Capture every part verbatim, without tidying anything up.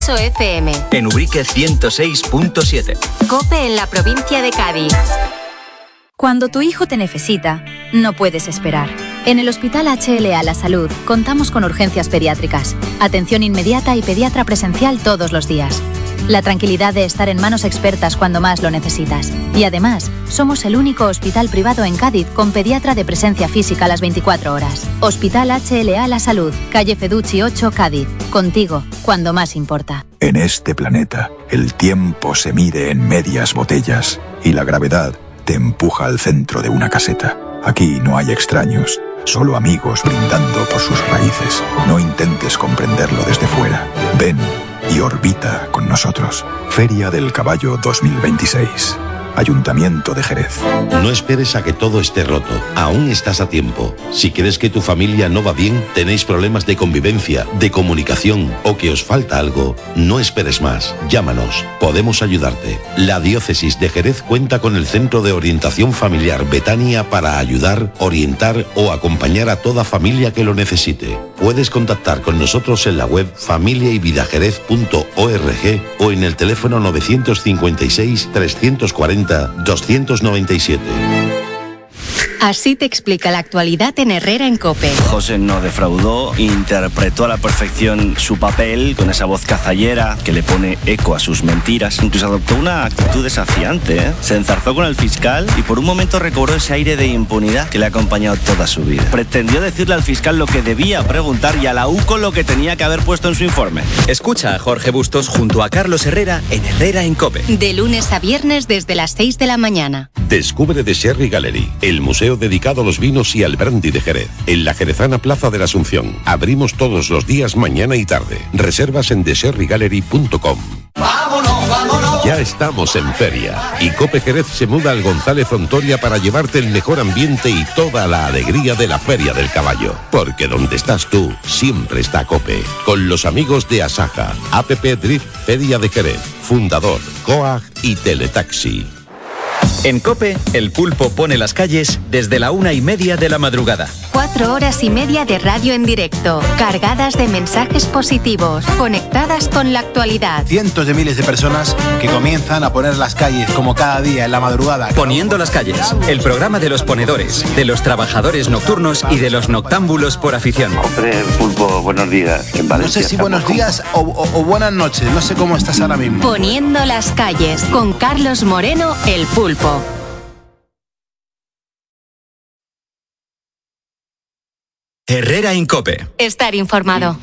F M. En Ubrique ciento seis punto siete. COPE en la provincia de Cádiz. Cuando tu hijo te necesita, no puedes esperar. En el Hospital H L A La Salud contamos con urgencias pediátricas, atención inmediata y pediatra presencial todos los días. La tranquilidad de estar en manos expertas cuando más lo necesitas. Y además, somos el único hospital privado en Cádiz con pediatra de presencia física a las veinticuatro horas. Hospital H L A La Salud, calle Feducci ocho, Cádiz. Contigo, cuando más importa. En este planeta, el tiempo se mide en medias botellas y la gravedad te empuja al centro de una caseta. Aquí no hay extraños, solo amigos brindando por sus raíces. No intentes comprenderlo desde fuera. Ven y orbita con nosotros. Feria del Caballo dos mil veintiséis. Ayuntamiento de Jerez. No esperes a que todo esté roto. Aún estás a tiempo. Si crees que tu familia no va bien, tenéis problemas de convivencia, de comunicación o que os falta algo, no esperes más. Llámanos. Podemos ayudarte. La Diócesis de Jerez cuenta con el Centro de Orientación Familiar Betania para ayudar, orientar o acompañar a toda familia que lo necesite. Puedes contactar con nosotros en la web familia y vida jerez punto org o en el teléfono novecientos cincuenta y seis, trescientos cuarenta, doscientos noventa y siete. Así te explica la actualidad en Herrera en COPE. José no defraudó, interpretó a la perfección su papel con esa voz cazallera que le pone eco a sus mentiras. Incluso adoptó una actitud desafiante, ¿eh? Se enzarzó con el fiscal y por un momento recobró ese aire de impunidad que le ha acompañado toda su vida. Pretendió decirle al fiscal lo que debía preguntar y a la U C O lo que tenía que haber puesto en su informe. Escucha a Jorge Bustos junto a Carlos Herrera en Herrera en COPE. De lunes a viernes desde las seis de la mañana. Descubre The Sherry Gallery, el museo dedicado a los vinos y al brandy de Jerez, en la jerezana Plaza de la Asunción. Abrimos todos los días, mañana y tarde. Reservas en the sherry gallery punto com. ¡Vámonos, vámonos! Ya estamos en feria y COPE Jerez se muda al González Ontoria para llevarte el mejor ambiente y toda la alegría de la Feria del Caballo. Porque donde estás tú, siempre está COPE. Con los amigos de Asaja, A P P Drift Feria de Jerez, Fundador, COAG y Teletaxi. En COPE, el pulpo pone las calles desde la una y media de la madrugada. Cuatro horas y media de radio en directo, cargadas de mensajes positivos, conectadas con la actualidad. Cientos de miles de personas que comienzan a poner las calles como cada día en la madrugada. Poniendo las calles, el programa de los ponedores, de los trabajadores nocturnos y de los noctámbulos por afición. Hombre, pulpo, buenos días. En Valencia, no sé si buenos días o, o, o buenas noches, no sé cómo estás ahora mismo. Poniendo las calles, con Carlos Moreno, el pulpo. Herrera en COPE. Estar informado.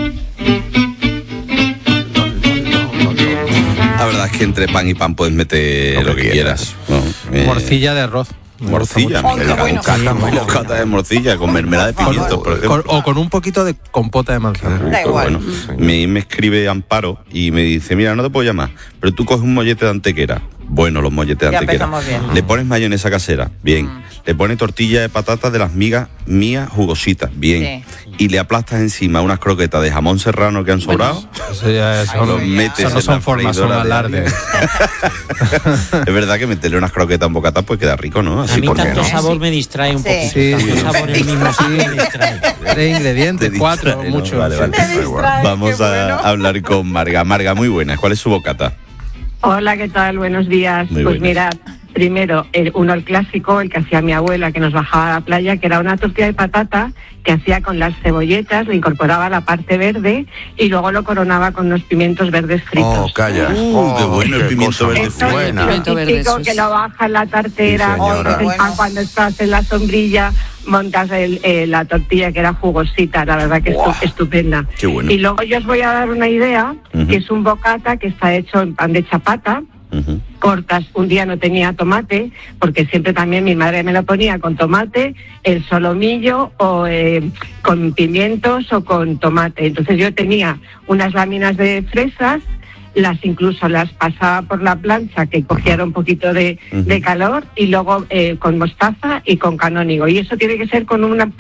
La verdad es que entre pan y pan puedes meter lo, lo que, que quieras. quieras. No, eh... Morcilla de arroz. Morcilla, oh, bueno. un bocata de morcilla con mermelada de pimientos, por ejemplo. O con un poquito de compota de manzana. Da igual. Bueno, me, me escribe Amparo y me dice, mira, no te puedo llamar, pero tú coges un mollete de antequera. Bueno, los molletes de ya antequera. Bien. Le pones mayonesa casera, bien. Mm. Le pones tortilla de patata de las migas mías jugositas, bien. Sí. Y le aplastas encima unas croquetas de jamón serrano que han sobrado. Bueno, eso ya es, los metes eso no son formas, son alardes. Es verdad que meterle unas croquetas en bocata pues queda rico, ¿no? Así. A mí tanto no. sabor me distrae un sí. poquito. Sí. Tanto sí. sabor en el mismo sí me distrae. Tres ingredientes, cuatro, no, mucho. Vale, vale. Distrae, Vamos a bueno. hablar con Marga. Marga, muy buena. ¿Cuál es su bocata? Hola, ¿qué tal? Buenos días. Muy pues buenas. mirad, primero, el, uno el clásico, el que hacía mi abuela, que nos bajaba a la playa, que era una tortilla de patata que hacía con las cebolletas, le incorporaba la parte verde y luego lo coronaba con unos pimientos verdes fritos. Oh, calla. Uh, oh, qué bueno el pimiento verde frito. Buena. El típico que lo baja en la tartera, sí, cuando, bueno. cuando estás en la sombrilla, montas el, eh, la tortilla que era jugosita, la verdad que wow. es estupenda. Qué bueno. Y luego yo os voy a dar una idea, uh-huh. que es un bocata que está hecho en pan de chapata. Uh-huh. Cortas, un día no tenía tomate, porque siempre también mi madre me lo ponía con tomate, el solomillo o eh, con pimientos o con tomate. Entonces yo tenía unas láminas de fresas, las incluso las pasaba por la plancha que cogiera un poquito de, uh-huh. de calor y luego eh, con mostaza y con canónigo. Y eso tiene que ser con un pan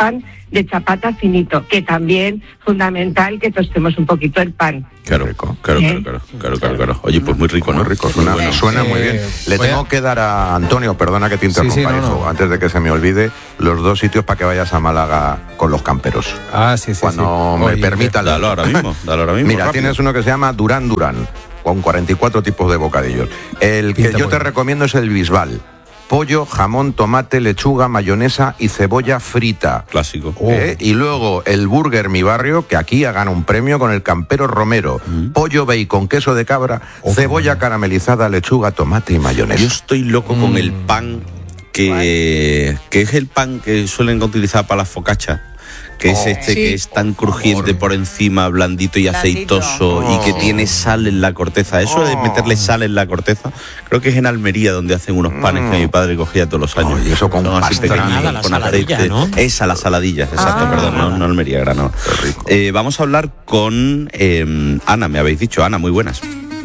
de chapata finito, que también fundamental que tostemos un poquito el pan. Claro, rico. Claro, ¿Eh? claro, claro, claro, claro, claro. Oye, pues muy rico, ¿no? Muy rico, suena, Sí. suena muy Eh, bien. Le voy a- tengo que dar a Antonio, perdona que te interrumpa, Sí, sí, no, hijo, no. antes de que se me olvide, los dos sitios para que vayas a Málaga con los camperos. Ah, sí, sí. Cuando sí. me Oye, permita. Dalo ahora mismo, dalo ahora mismo. Mira, rápido. tienes uno que se llama Durán Durán, con cuarenta y cuatro tipos de bocadillos. El que Pinta yo muy te bien. recomiendo es el Bisbal. Pollo, jamón, tomate, lechuga, mayonesa y cebolla frita. Clásico. ¿Eh? Y luego el Burger Mi Barrio, que aquí ha ganado un premio con el Campero Romero. Mm. Pollo bacon, queso de cabra, cebolla caramelizada, lechuga, tomate y mayonesa. Yo estoy loco con Mm. el pan que, que es el pan que suelen utilizar para las focachas. Que es Oh. este Sí. que es tan crujiente por encima, blandito y Blandito. aceitoso, y que Oh. tiene sal en la corteza. Eso de Oh. meterle sal en la corteza, creo que es en Almería donde hacen unos panes que mi padre cogía todos los años. Oh, y eso con Son así pastrami. pequeñitos, Nada, la con saladilla, aceite. ¿no? Esa, las saladillas, exacto, Ah. perdón, no, no Almería, Granado. Qué rico. Eh, vamos a hablar con eh, Ana, me habéis dicho. Ana, muy buenas.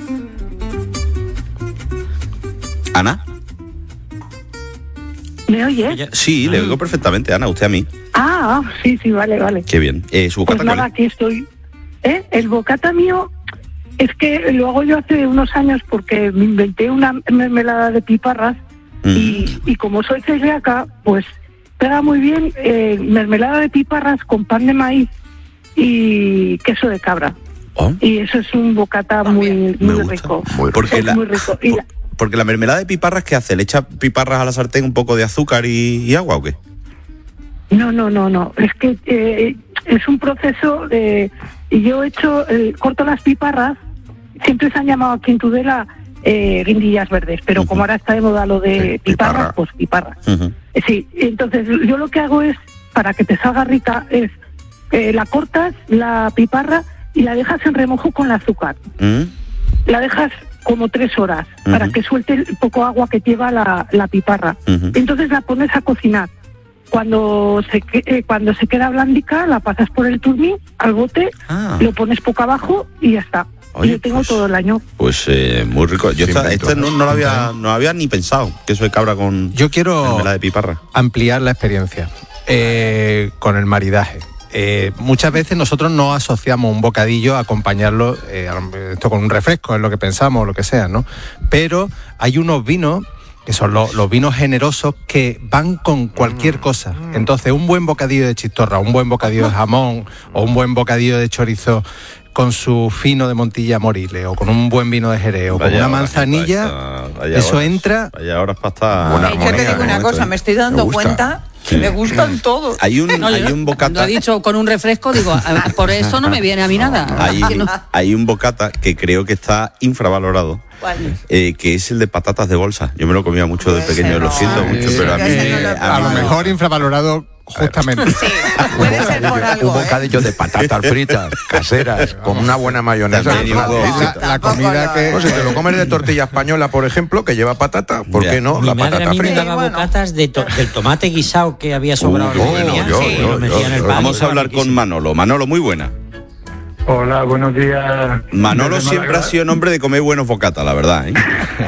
Ana. ¿Me oyes? Ella- Sí, le oigo perfectamente, Ana, usted a mí. Ah, sí, sí, vale, vale. Qué bien. Eh, ¿Su bocata Pues cuál nada, es? aquí estoy. ¿Eh? El bocata mío es que lo hago yo hace unos años porque me inventé una mermelada de piparras Mm. y, y como soy celíaca, pues pega muy bien eh, mermelada de piparras con pan de maíz y queso de cabra. Oh, Y eso es un bocata muy, me muy gusta. rico. Muy rico. Porque Es la, muy rico. Y la- por- porque la mermelada de piparras, ¿qué hace? ¿Le echa piparras a la sartén, un poco de azúcar y, y agua o qué? No, no, no, no. Es que eh, es un proceso de... Y yo he hecho, eh, corto las piparras, siempre se han llamado aquí en Tudela eh, guindillas verdes, pero Ujú. como ahora está de moda lo de Sí, piparras, piparra. pues piparras. Ujú. Eh, Sí, entonces yo lo que hago es, para que te salga rica, es eh, la cortas, la piparra, y la dejas en remojo con el azúcar. ¿Mm? La dejas como tres horas para Ujú. que suelte el poco agua que lleva la, la piparra. Ujú. Entonces la pones a cocinar. Cuando se que- eh, cuando se queda blandica, la pasas por el turmín al bote, Ah. lo pones poco abajo y ya está. Oye, y yo tengo pues- todo el año. Pues eh, muy rico. Yo Sí, esta, invento, este no, ¿no? no lo había, no había ni pensado, queso de cabra con Yo quiero mermelada de piparra. ampliar la experiencia eh, con el maridaje. Eh, muchas veces nosotros no asociamos un bocadillo a acompañarlo, eh, a- esto con un refresco, es lo que pensamos, lo que sea, ¿no? Pero hay unos vinos que son los, los vinos generosos que van con cualquier cosa. Entonces, un buen bocadillo de chistorra, un buen bocadillo de jamón o un buen bocadillo de chorizo con su fino de Montilla Morile o con un buen vino de Jerez o con Vaya una horas, manzanilla, vaya- vaya eso horas, entra... Vaya horas para estar... Buena Eh, yo te armonía, digo una ¿eh? cosa, me estoy dando Me gusta. cuenta que me gustan todos. Hay un, No, hay yo- un Cuando bocata... ha dicho con un refresco, digo, "Ah, por eso no me viene a mí nada. Hay, Que no- hay un bocata que creo que está infravalorado, ¿Cuál? eh, que es el de patatas de bolsa. Yo me lo comía mucho de Ese pequeño, lo no. siento mucho, Sí, pero a mí, ese no lo he a mí lo me mejor gusta. infravalorado justamente. Sí, puede ser por algo, Un ¿eh? bocadillo de patatas fritas, caseras, con una buena mayonesa. También una digo, deliciosa. la, la comida que... Pues si te lo comes de tortilla española, por ejemplo, que lleva patata, ¿por Ya. qué no? Mi La madre a patata mí me frita. daba bueno. bocatas de to- del tomate guisado que había sobrado Uy, en la yo, línea, yo, y yo, lo metía yo, en el yo. pan. Vamos a hablar con Manolo. Manolo, muy buena. Hola, buenos días. Manolo Desde siempre ha Málaga. sido nombre de comer buenos bocatas, la verdad, ¿eh?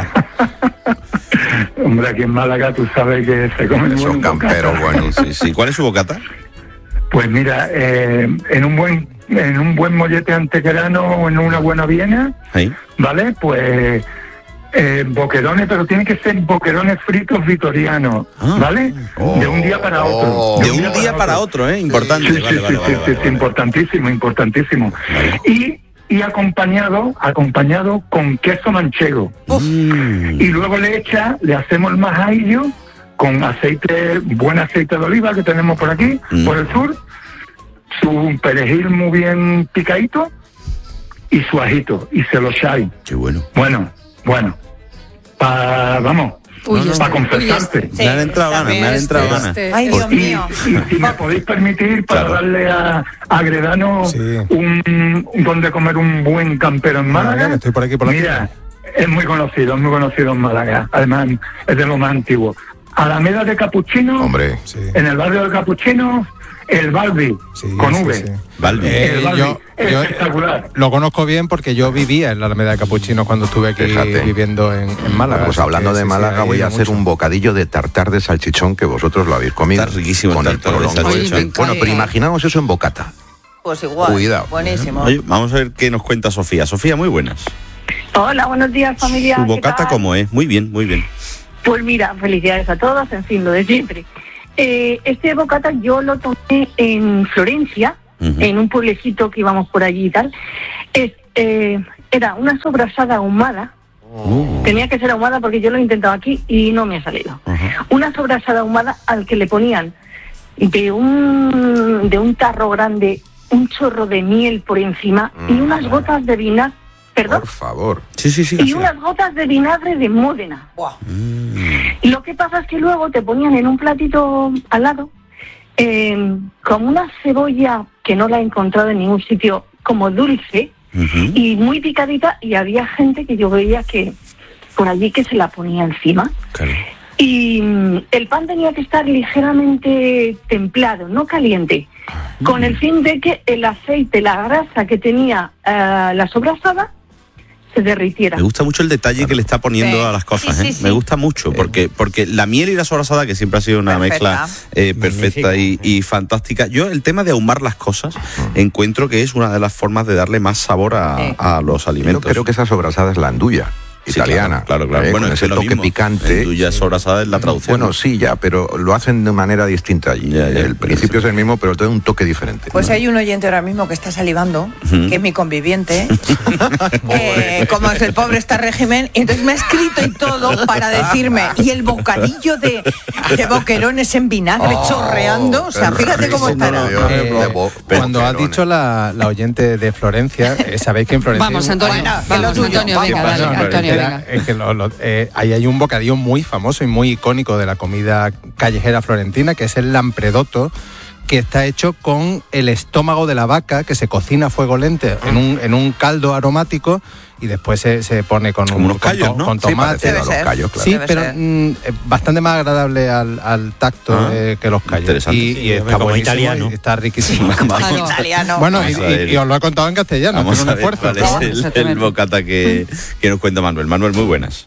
Hombre, aquí en Málaga tú sabes que se comen Son buen camperos bocata. buenos. Sí, sí. ¿Cuál es su bocata? Pues mira, eh, en un buen en un buen mollete antequerano o en una buena viena, Ahí. ¿vale? Pues eh, boquerones, pero tienen que ser boquerones fritos vitorianos, Ah. ¿vale? De un día para otro. Oh. De un día para otro, ¿eh? Importante. Sí, sí, Vale, sí, vale, sí, vale, sí, vale, sí, vale. importantísimo, importantísimo. Y, y acompañado, acompañado con queso manchego. Mm. Y luego le echa, le hacemos el majadillo con aceite, buen aceite de oliva que tenemos por aquí, Mm. por el sur, su perejil muy bien picadito y su ajito, y se lo echáis. Qué bueno. Bueno, bueno, pa, vamos, Uy, este- para uy, confesarte. este- Me han entrado ganas, me han entrado este- ganas. este- Ay, Dios Y, mío. y si me podéis permitir, para Claro. darle a, a Gredano Sí. un, un donde comer un buen campero en Málaga, Málaga. que estoy por aquí, por la Mira, es muy conocido, es muy conocido en Málaga. Además, es de lo más antiguo. Alameda de Capuchino, Hombre, Sí. en el barrio de Capuchino, el Balbi, Sí, con sí, V. sí. Balbi. Eh, El Balbi. yo, Yo lo conozco bien porque yo vivía en la Alameda de Capuchinos cuando estuve aquí Fíjate. viviendo en, en Málaga. Pues hablando que, de sí, Málaga, sí, voy a mucho. hacer un bocadillo de tartar de salchichón que vosotros lo habéis comido. Está riquísimo con el el tartar de prolongo. salchichón. Oye, bueno, pero imaginaos eso en bocata. Pues igual. Cuidado. Buenísimo. Oye, vamos a ver qué nos cuenta Sofía. Sofía, muy buenas. Hola, buenos días, familia. ¿Su ¿qué bocata tal? cómo es? Muy bien, muy bien. Pues mira, felicidades a todos, en fin, lo de siempre. Eh, este bocata yo lo tomé en Florencia, uh-huh. en un pueblecito que íbamos por allí y tal. Es, eh, era una sobrasada ahumada. Uh. Tenía que ser ahumada porque yo lo he intentado aquí y no me ha salido. Uh-huh. Una sobrasada ahumada al que le ponían de un, de un tarro grande un chorro de miel por encima uh-huh. y unas gotas de vinagre. ¿Perdón? Por favor. Sí, sí, sí. Y sí. unas gotas de vinagre de Módena. Wow. Mm. Y lo que pasa es que luego te ponían en un platito al lado eh, como una cebolla que no la he encontrado en ningún sitio, como dulce uh-huh. y muy picadita, y había gente que yo veía que por allí que se la ponía encima. Claro. Y mm, el pan tenía que estar ligeramente templado, no caliente, mm. con el fin de que el aceite, la grasa que tenía uh, la sobrasada, se derritiera. Me gusta mucho el detalle claro. que le está poniendo sí. a las cosas, sí, ¿eh? Sí, sí. Me gusta mucho, porque porque la miel y la sobrasada, que siempre ha sido una perfecta. mezcla eh, perfecta y, y fantástica. Yo el tema de ahumar las cosas, encuentro que es una de las formas de darle más sabor a, sí. a los alimentos. Yo creo que esa sobrasada es la anduya. Sí, italiana, claro, claro, claro. ¿eh? Bueno, Con es ese lo toque mismo. picante. Tú ya sobrasada es la traducción. Bueno, sí, ya, pero lo hacen de manera distinta allí. Ya, ya, el principio sí. es el mismo, pero tiene un toque diferente. Pues hay un oyente ahora mismo que está salivando, uh-huh. que es mi conviviente, que como es el pobre está régimen, y entonces me ha escrito y todo para decirme, y el bocadillo de, de boquerones en vinagre oh, chorreando, o sea, fíjate cómo estará. Eh, cuando has dicho la, la oyente de Florencia, eh, sabéis que en Florencia... Vamos, Antonio, bueno, vamos, Antonio, venga, dale, Antonio. Era, es que lo, lo, eh, ahí hay un bocadillo muy famoso y muy icónico de la comida callejera florentina, que es el lampredotto, que está hecho con el estómago de la vaca, que se cocina a fuego lento en un, en un caldo aromático y después se, se pone con, un, unos callos, con, ¿no? con tomate. Sí, a los callos, claro. Sí, Debe pero mm, bastante más agradable al, al tacto ah, eh, que los callos. Interesante. Y, sí, y está como buenísimo, italiano. y está riquísimo. Como italiano. Bueno, y, y, y os lo he contado en castellano, Vamos con un esfuerzo. Cuál es el, el bocata que, que nos cuenta Manuel. Manuel, muy buenas.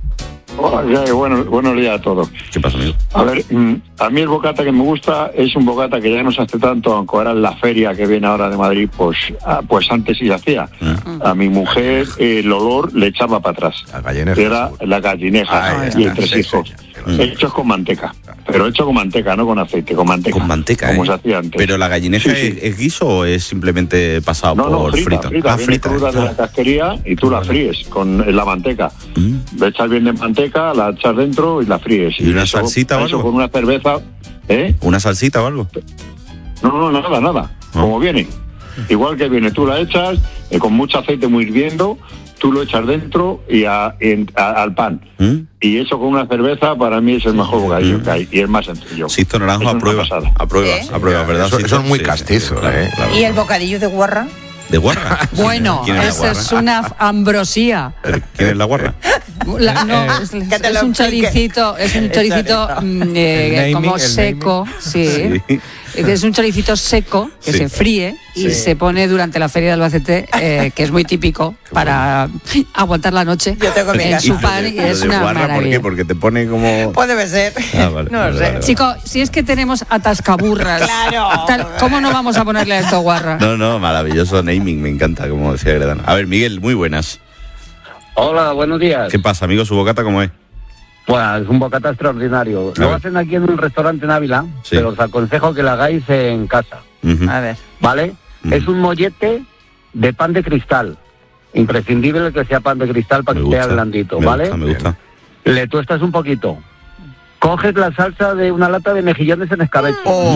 Hola, bueno, buenos días a todos. ¿Qué pasa, amigo? A ver, a mí el bocata que me gusta es un bocata que ya no se hace tanto, aunque era en la feria que viene ahora de Madrid, pues pues antes sí se hacía. Mm. A mi mujer el olor le echaba para atrás. La gallineja. Era la gallineja ah, y el tres hijos. Mm. Hechos con manteca. Pero hecho con manteca, no con aceite, con manteca. Con manteca, como eh. se hacía antes. Pero la gallineja sí, sí. ¿es, es guiso o es simplemente pasado no, por no, frita, frito? Frita, ah, frita. cruda de la casquería y tú la fríes con la manteca. Mm. Le echas bien de manteca, la echas dentro y la fríes. ¿Y, y una eso, salsita o algo? Eso con una cerveza, ¿eh? ¿Una salsita o algo? No, no, nada, nada. Oh. Como viene. Igual que viene, tú la echas eh, con mucho aceite muy hirviendo, tú lo echas dentro y a, en, a, al pan. ¿Mm? Y eso con una cerveza para mí es el mejor bocadillo ¿Mm? que hay y es más sencillo. Sisto Naranjo a pruebas, a pruebas, a pruebas, ¿verdad? Eso, eso es muy castizo, sí, ¿eh? Claro. ¿Y el bocadillo de guarra? ¿De guarra? Bueno, esa es una ambrosía. ¿Quién es la guarra? La, no, es, es un choricito, es un choricito eh, naming, como seco, sí. sí. Es un choricito seco que sí. se fríe y sí. se pone durante la feria de Albacete, eh, que es muy típico para aguantar la noche. Yo tengo mi en su pan y es una guarra, maravilla. ¿Por qué? Porque te pone como... Pues debe ser. Ah, vale, no vale, sé. Vale, vale. Chico, si es que tenemos atascaburras, claro. tal, ¿cómo no vamos a ponerle a esto guarra? No, no, maravilloso naming, me encanta, como decía Gredana. A ver, Miguel, muy buenas. Hola, buenos días. ¿Qué pasa, amigo? ¿Su bocata cómo es? Pues es un bocata extraordinario. Lo hacen aquí en un restaurante en Ávila, sí. pero os aconsejo que lo hagáis en casa. Uh-huh. A ver. ¿Vale? Uh-huh. Es un mollete de pan de cristal. Imprescindible que sea pan de cristal para me que gusta, esté blandito, me ¿vale? Gusta, me gusta. Le tuestas un poquito. Coges la salsa de una lata de mejillones en escabeche.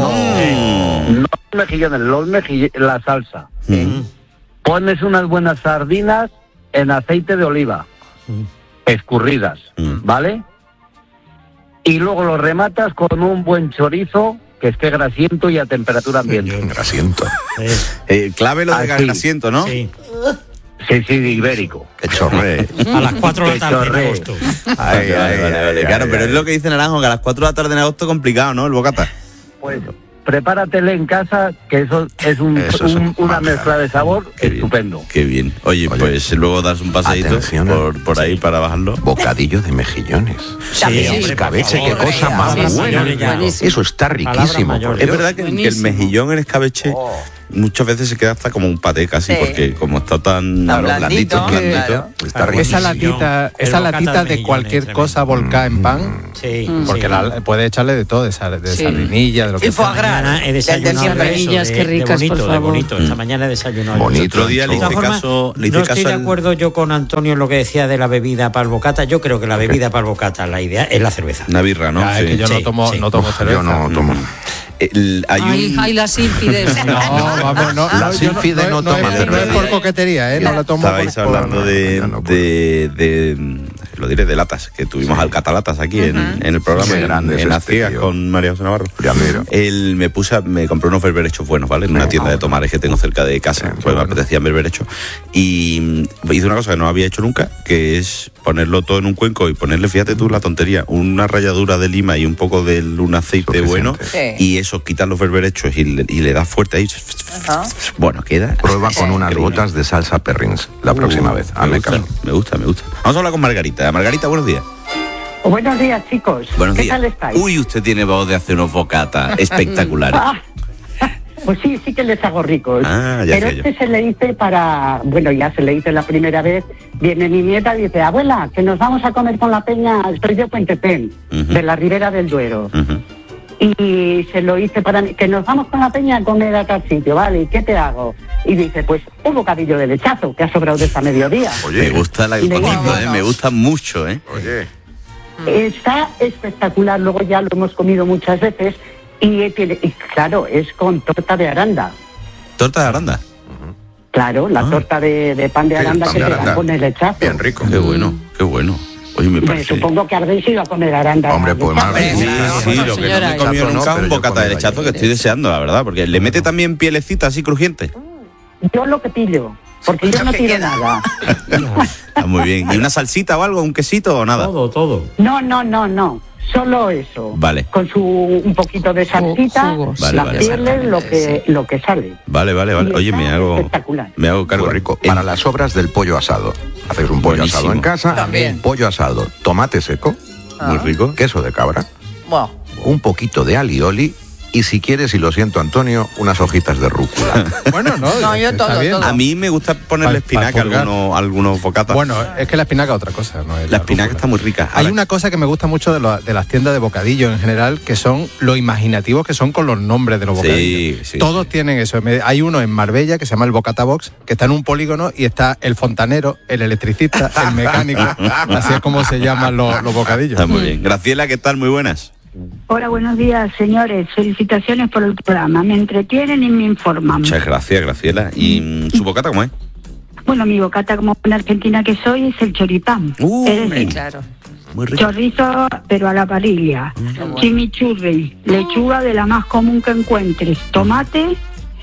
Oh. No, no mejillones, los mejill- la salsa. Uh-huh. Pones unas buenas sardinas en aceite de oliva. Uh-huh. Escurridas, uh-huh. ¿vale? Y luego lo rematas con un buen chorizo que esté grasiento y a temperatura ambiente. Grasiento. Eh, eh, clave lo de grasiento, ¿no? Sí. Sí, sí, de ibérico. Que chorree. A las cuatro de la tarde en agosto. Ay, ay, ay, vale, vale. Claro, pero es lo que dice Naranjo, que a las cuatro de la tarde en agosto es complicado, ¿no? El bocata. Pues prepáratele en casa, que eso es un, Eso un- es una mezcla de sabor Qué bien, estupendo. Qué bien. Oye, pues luego das un paseíto Atención, por, por ahí para bajarlo. Bocadillo de mejillones. Sí, Sí, hombre, escabeche, por qué favor. cosa más Palabras buena. mayores ya. Eso está riquísimo. por Es Dios. verdad que, que el mejillón en escabeche muchas veces se queda hasta como un paté casi, Sí. porque como está tan Tan blandito, blandito, claro. está Esa riquísimo. latita, El esa bocata latita de de mejillones, cualquier tremendo. cosa volcada en pan, Sí, porque sí. la, puede echarle de todo, de, sal- de Sí. sardinilla, de lo que Y foie sea. gras. Mañana he Del desayunado de de eso, Semillas, de- qué de ricas, bonito, por de favor. bonito. Esta mañana he desayunado. Bonito. El otro día le De todas hice formas, caso, le hice no estoy caso de al- acuerdo yo con Antonio en lo que decía de la bebida para el bocata. Yo creo que la bebida para el bocata, la idea es la cerveza. Una birra, ¿no? Ya, es Sí. que yo no Sí, tomo, sí. no tomo Uf, cerveza. yo no tomo. El- hay Ay, un- ay, la sílfides. No, vamos, no, La no, yo sílfide no no, toma es, no es cerveza. por coquetería, ¿eh? No la tomo Estabais por, por- hablando de, no, no puedo. de, de- lo diré, de latas, que tuvimos al catalatas aquí en, en el programa, Qué en, grande es en este Aciegas tío. con María José Navarro. Ya miro. Él me puse, a- me compré unos berberechos buenos, ¿vale? En una tienda de tomares que tengo cerca de casa, pues me apetecían berberechos. Y mm, hice una cosa que no había hecho nunca, que es ponerlo todo en un cuenco y ponerle, fíjate tú la tontería, una ralladura de lima y un poco de un aceite Suficiente. bueno, Sí. y eso, quitas los berberechos y le, y le das fuerte ahí. Ajá. Bueno, queda. Prueba con unas increíble. gotas de salsa perrins la próxima Uh, vez. Me Hazme gusta, caso. me gusta, me gusta. Vamos a hablar con Margarita. Margarita, buenos días. Buenos días, chicos. Buenos ¿Qué días. tal estáis? Uy, usted tiene voz de hacer unos bocatas espectaculares. Ah, pues sí, sí que les hago ricos. Ah, ya Pero sé yo. este se le hice para... Bueno, ya se le hice la primera vez. Viene mi nieta y dice, abuela, que nos vamos a comer con la peña. Estoy de Puentepén, Ujú. de la Ribera del Duero. Ujú. Y se lo hice para mí, que nos vamos con la peña a comer a tal sitio, ¿vale? ¿Y qué te hago? Y dice, pues un bocadillo de lechazo, que ha sobrado de esta mediodía. Me gusta la, el Y le digo, concepto, ¿eh? bueno. Me gusta mucho, ¿eh? Oye. Está espectacular, luego ya lo hemos comido muchas veces y, tiene, y claro, es con torta de aranda. Torta de aranda. Claro, la Ah. torta de, de pan de Sí, el aranda pan que de te aranda. dan con el lechazo. Bien rico. Qué bueno, qué bueno. Oye, me Me parece. supongo que habréis ido a comer aranda. Hombre, pues lechazo. más Sí, sí, lo que no señora, me he comido lechazo no, nunca es pero un yo bocata de comido lechazo allí. que estoy deseando, la verdad, porque le mete también pielecita así crujiente. Yo lo que pillo, porque yo no tiro nada. Está muy bien. ¿Y una salsita o algo, un quesito o nada? Todo, todo. No, no, no, no. Solo eso. Vale. Con su un poquito de salsita, jugos. Vale, las vale. pieles, lo que, lo que sale. Vale, vale, vale. Y Oye, está me hago, espectacular. me hago cargo. Muy rico. En- Para las sobras del pollo asado. Hacéis un pollo Buenísimo. asado en casa. También. Pollo asado, tomate seco, Muy rico. queso de cabra, Buah. un poquito de alioli y si quieres, y lo siento Antonio, unas hojitas de rúcula. Bueno, no, No, yo está todo, bien. todo. A mí me gusta ponerle Pa- pa espinaca a purgar. algunos, algunos bocatas. Bueno, es que la espinaca es otra cosa, ¿no? Es la espinaca rúcula. está muy rica. Hay Ahora, una cosa que me gusta mucho de, lo- de las tiendas de bocadillo en general, que son lo imaginativos que son con los nombres de los Sí, bocadillos. sí, Todos sí. tienen eso. Me- Hay uno en Marbella que se llama el Bocata Box, que está en un polígono y está el fontanero, el electricista, el mecánico. Así es como se llaman los, los bocadillos. Está muy bien. Graciela, ¿qué tal? Muy buenas. Hola, buenos días, señores. Felicitaciones por el programa. Me entretienen y me informan. Muchas gracias, Graciela. ¿Y mm, su bocata cómo es? Bueno, mi bocata como buena argentina que soy es el choripán. Uh, es decir, Claro. Muy rico. chorizo, pero a la parrilla. Chimichurri, lechuga de la más común que encuentres, tomate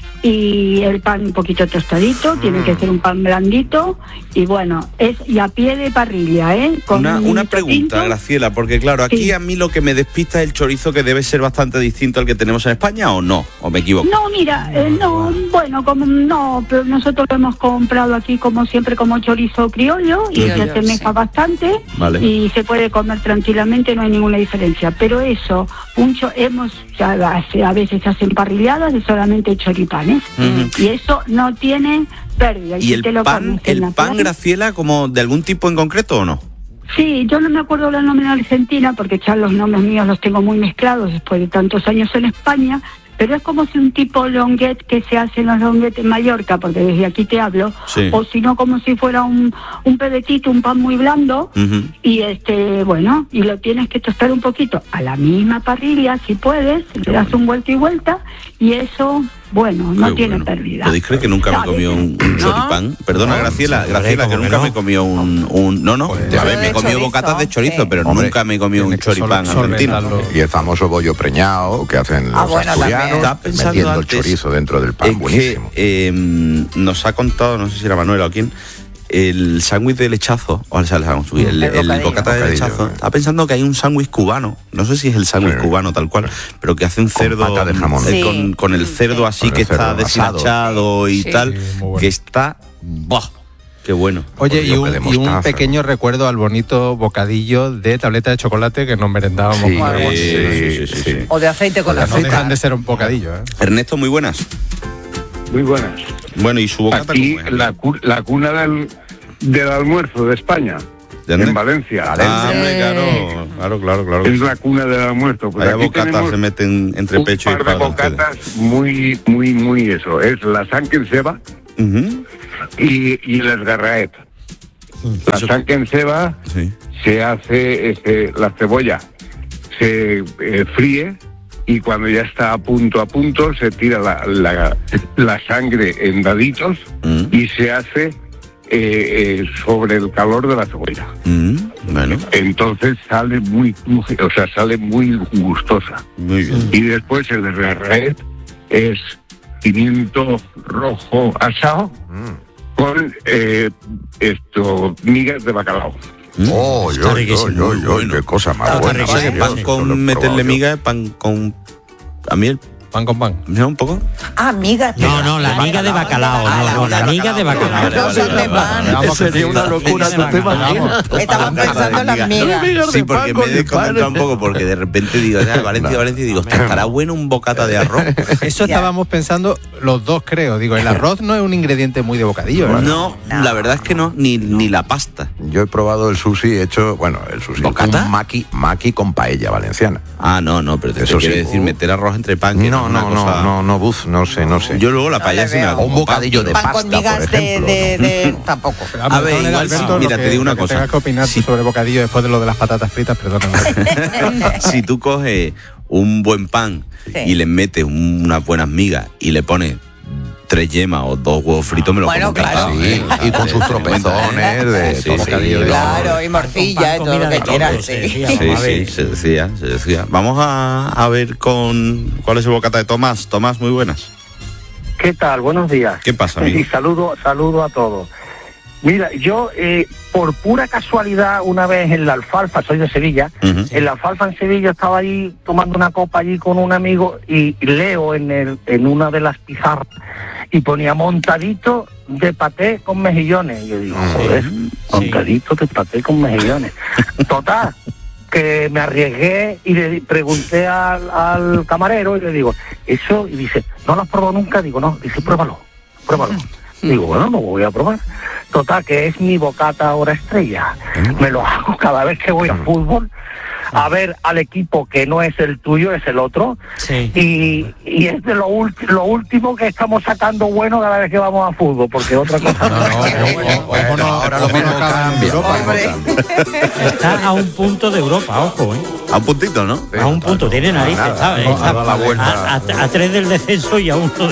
y el pan un poquito tostadito, tiene que ser un pan blandito y bueno, es y a pie de parrilla, ¿eh? Con Una, un una vinito pregunta, tinto. Graciela, porque claro, aquí Sí. a mí lo que me despista es el chorizo, que debe ser bastante distinto al que tenemos en España, ¿o no? ¿O me equivoco? No, mira, eh, no, bueno, como no, pero nosotros lo hemos comprado aquí como siempre como chorizo criollo y Criollo, se asemeja sí. bastante Vale. y se puede comer tranquilamente, no hay ninguna diferencia. Pero eso, un cho- hemos ya hace- a veces se hacen parrilladas de solamente choripanes Ujú. y eso no tiene pérdida. ¿Y si el te lo pan, comes en el la pan, playa- Graciela, como de algún tipo en concreto o no? Sí, yo no me acuerdo el nombre en Argentina porque ya los nombres míos los tengo muy mezclados después de tantos años en España, pero es como si un tipo longuet que se hace en los longuet en Mallorca, porque desde aquí te hablo, Sí. o si no como si fuera un, un pedetito, un pan muy blando, Ujú. y este, bueno, y lo tienes que tostar un poquito a la misma parrilla, si puedes, le das un vuelta y vuelta, y eso, bueno, no Qué tiene bueno. pérdida. ¿Podéis creer que nunca me he comido un, un choripán? Perdona, Graciela, Graciela, que nunca me he comido un... un- no, no, a ver, me he comido bocatas de chorizo, pero Hombre, nunca me he comido un choripán argentino. Y el famoso bollo preñado que hacen los Ah, bueno, también. asturianos, Estaba pensando metiendo el antes chorizo dentro del pan, Es buenísimo. que, eh, nos ha contado, no sé si era Manuela o quién, el sándwich de lechazo, o sea, el, sándwich, el, el, el bocata de lechazo, estaba pensando que hay un sándwich cubano, no sé si es el sándwich sí. cubano tal cual, pero que hace un cerdo con pata de jamón. Eh, Sí. con, con el cerdo sí. así con que está deshilachado y sí. tal, sí, bueno. que está... ¡Bah! ¡Qué bueno! Oye, y un, y un pequeño recuerdo al bonito bocadillo de tableta de chocolate que nos merendábamos. Sí, con sí, sí, sí, sí, sí. O de aceite con azúcar. No dejan de ser un bocadillo, ¿eh? Ernesto, muy buenas. Muy buenas. Bueno, ¿y su bocata? Aquí, la, cu la cuna del, del almuerzo de España. ¿De en Valencia. Ah, hombre, claro, claro, claro, claro. Es la cuna del almuerzo. Pues Hay bocatas se meten entre un pecho y par de bocatas muy, muy, muy eso. Es la sanque en ceba uh-huh. y, y el esgarraet. La sanque en ceba sí. se hace, este, la cebolla se eh, fríe y cuando ya está a punto a punto se tira la, la, la sangre en daditos uh-huh. y se hace Eh, eh, sobre el calor de la cebolla. Mm, bueno. Entonces sale muy, o sea, sale muy gustosa. Muy bien. Y después el esgarraet es pimiento rojo asado mm. con eh, esto migas de bacalao. Mm. Oh, yo, yo, yo, yo, bueno. Qué cosa más buena. Pan, pan con meterle migas, pan con a mí el pan con pan. ¿No? ¿Un poco? Ah, migas. No, no, la miga de bacalao. No, no, la miga de bacalao. No son de pan. Sería una locura. Estamos pensando en las migas. Sí, porque me he desconcentrado un poco porque de repente digo, Valencia, Valencia, y digo, ¿estará bueno un bocata de arroz? Eso estábamos pensando los dos, creo. Digo, el arroz no es un ingrediente muy de bocadillo, ¿verdad? No, no, la verdad es que no, ni, ni la pasta. Yo he probado el sushi hecho, bueno, el sushi. ¿Bocata? Un maqui, maqui con paella valenciana. Ah, no, no, pero te Eso quiere sí. decir meter arroz entre pan. Que no, no, no, no, no, no, buf, no sé, no sé. Yo luego la paella sí me la como. Un bocadillo de pan pasta, con migas por ejemplo. De, de, de... Tampoco. A ver, igual, Alberto, mira, que, te digo una que cosa. Tengas que opinar sí. sobre bocadillo después de lo de las patatas fritas, perdóname. Si tú coges un buen pan sí. y le metes unas buenas migas y le pones tres yemas o dos huevos fritos, me lo bueno, como claro. Sí, y con sus tropezones de sí, todo sí, bocadillo. Sí, claro, y morcilla y todo lo que quieras. Sí, sí, sí, se decía, se decía. Vamos a, a ver con cuál es el bocata de Tomás. Tomás, muy buenas. ¿Qué tal? Buenos días. ¿Qué pasa, amigo? Y saludo, saludo a todos. Mira, yo eh, por pura casualidad una vez en la Alfalfa, soy de Sevilla, uh-huh. en la Alfalfa en Sevilla estaba ahí tomando una copa allí con un amigo y leo en el en una de las pizarras y ponía montadito de paté con mejillones. Y yo digo, joder, sí. montadito de paté con mejillones. Total, que me arriesgué y le pregunté al, al camarero y le digo, eso, y dice, ¿no lo has probado nunca? Digo, no, dice, pruébalo, pruébalo. Digo, bueno, no voy a probar. Total, que es mi bocata ahora estrella. Me lo hago cada vez que voy a fútbol, a ver al equipo que no es el tuyo, es el otro. Sí. Y, y es de lo, lo último que estamos sacando bueno cada vez que vamos a fútbol, porque otra cosa no, no, no, no, bueno. Bueno, no, ahora lo mismo cambia. Está a un punto de Europa, ojo, ¿eh? A un puntito, ¿no? A un punto, tiene narices, ¿sabes? A, a, a, a, a, a tres del descenso y a uno